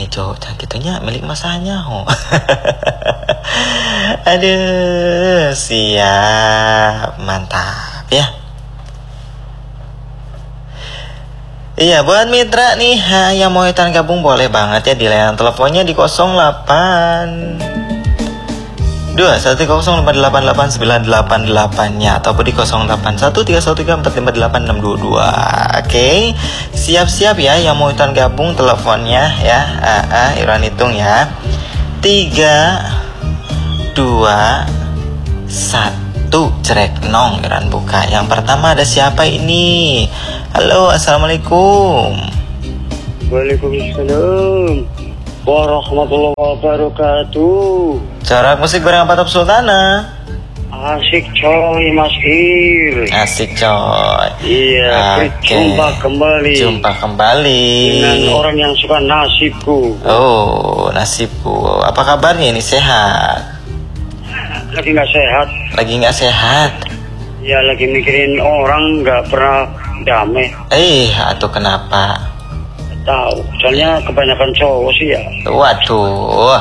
cowok gitunya milik masanya Aduh, siap, mantap ya. Iya, buat mitra nih yang mau ikutan gabung boleh banget ya di layanan teleponnya di 08 210889888-nya ataupun di 081313458622. Oke, siap-siap ya yang mau ikutan gabung teleponnya ya. Iran hitung ya. 3 2 1 cerek nong. Iran buka. Yang pertama ada siapa ini? Halo, assalamualaikum. Waalaikumsalam warahmatullahi wabarakatuh. Corak musik bareng Patop Sultana. Asik coy, Mas Ir. Asik coy. Iya, jumpa kembali. Jumpa kembali dengan orang yang suka nasibku. Oh, nasibku. Apa kabarnya ini, sehat? Lagi nggak sehat. Lagi nggak sehat? Ya, lagi mikirin orang nggak pernah damai. Atau kenapa? Tahu, soalnya kebanyakan cowok sih ya. Waduh.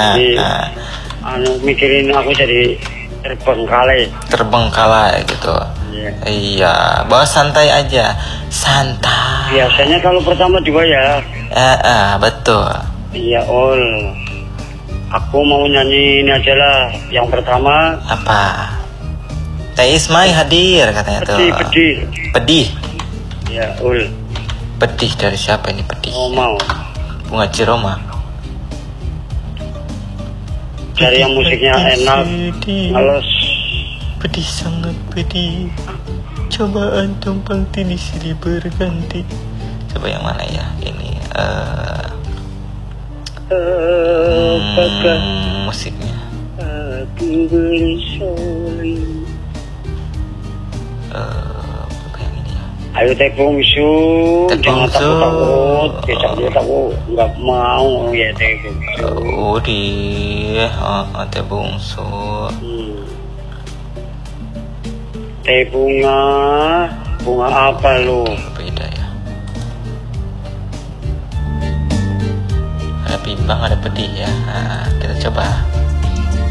Mikirin aku jadi terbengkalai gitu. Iya, bawa santai aja, santai. Biasanya kalau pertama juga ya. Betul. Iya, aku mau nyanyi ini aja lah. Yang pertama. Apa? Teh Ismai hadir katanya tuh. Pedih. Ya, Pedih dari siapa ini pedih? Oh, mau. Bunga Ciroma. Cari yang musiknya enak, halus. Pedih, sangat pedih. Cobaan tumpang tindih silih berganti. Coba yang mana ya? Ini musiknya. Aku beli soli. Yang ini ya. Ayo teh bungsu, jangan takut. Kecap dia takut, nggak mau ya teh bungsu. Teh bungsu. Teh bunga apa lu? Beda ya. Ada bimbang, ada pedih ya. Kita coba.